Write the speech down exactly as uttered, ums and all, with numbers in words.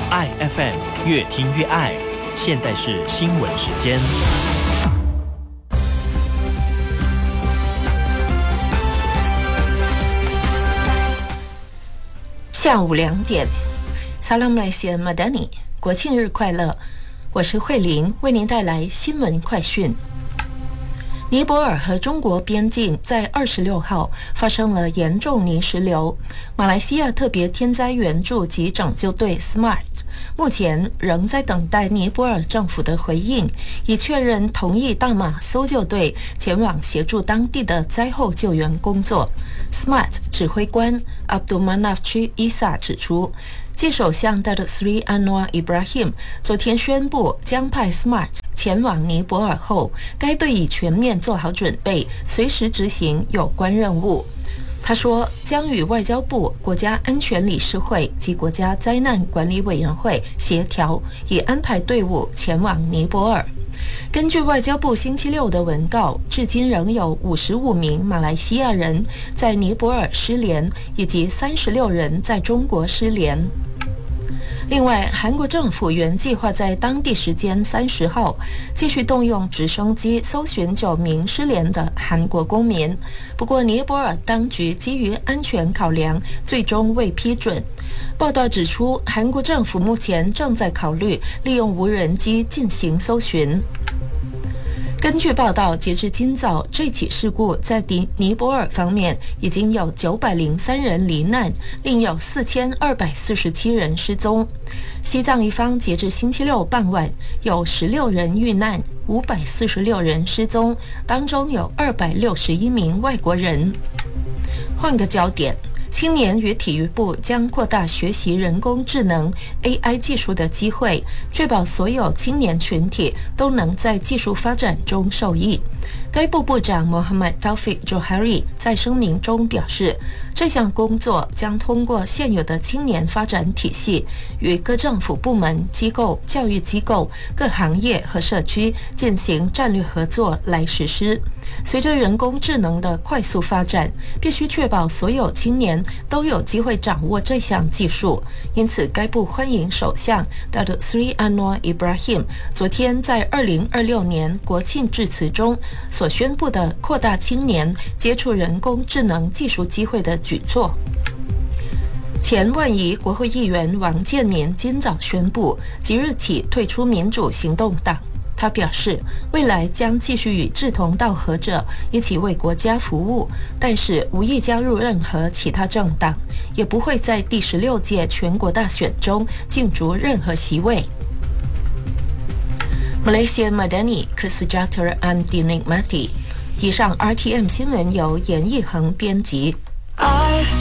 爱 F M， 越听越爱。现在是新闻时间。 下午两点 ，Salam Malaysia Madani， 国庆日快乐！我是慧玲，为您带来新闻快讯。尼泊尔和中国边境在二十六号发生了严重泥石流，马来西亚特别天灾援助及拯救队 SMART 目前仍在等待尼泊尔政府的回应，以确认同意大马搜救队前往协助当地的灾后救援工作。SMART 指挥官 Abdul Manaf Isa 指出，继首相 Datuk Seri Anwar Ibrahim 昨天宣布将派 SMART 前往尼泊尔后，该队已全面做好准备，随时执行有关任务。他说，将与外交部、国家安全理事会及国家灾难管理委员会协调，以安排队伍前往尼泊尔。根据外交部星期六的文告，至今仍有五十五名马来西亚人在尼泊尔失联，以及三十六人在中国失联。另外，韩国政府原计划在当地时间三十号继续动用直升机搜寻九名失联的韩国公民，不过尼泊尔当局基于安全考量，最终未批准。报道指出，韩国政府目前正在考虑利用无人机进行搜寻。根据报道，截至今早，这起事故在尼尼泊尔方面已经有九百零三人罹难，另有四千二百四十七人失踪。西藏一方截至星期六傍晚有十六人遇难，五百四十六人失踪，当中有二百六十一名外国人。换个焦点。青年与体育部将扩大学习人工智能 A I 技术的机会，确保所有青年群体都能在技术发展中受益。该部部长 Muhammad Taufik Johari 在声明中表示，这项工作将通过现有的青年发展体系，与各政府部门、机构、教育机构、各行业和社区进行战略合作来实施。随着人工智能的快速发展，必须确保所有青年都有机会掌握这项技术，因此该部欢迎首相 Datuk Seri Anwar Ibrahim 昨天在二零二六年国庆致辞中所宣布的扩大青年接触人工智能技术机会的举措。前万宜国会议员王建民今早宣布，即日起退出民主行动党。他表示，未来将继续与志同道合者一起为国家服务，但是无意加入任何其他政党，也不会在第十六届全国大选中竞逐任何席位。Malaysia Madani Kesejahteraan Dinikmati。以上 R T M 新闻由严义恒编辑。